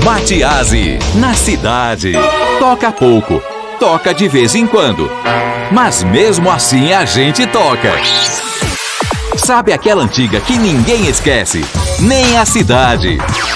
Matiasi, na cidade. Toca pouco, toca de vez em quando. Mas mesmo assim a gente toca. Sabe aquela antiga que ninguém esquece? Nem a cidade.